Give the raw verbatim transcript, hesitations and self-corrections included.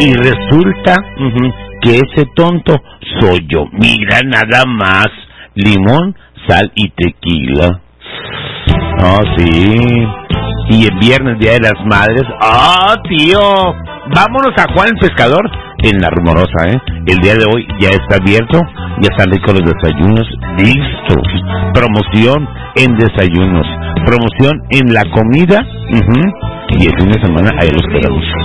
Y resulta uh-huh, que ese tonto soy yo. Mira nada más. Limón, sal y tequila. Oh, sí. Y el viernes, Día de las Madres. ¡Ah, oh, tío! Vámonos a Juan el Pescador en La Rumorosa, ¿eh? El día de hoy ya está abierto. Ya están ricos los desayunos. Listos. Promoción en desayunos. Promoción en la comida. Uh-huh. Y el fin de semana ahí los esperamos.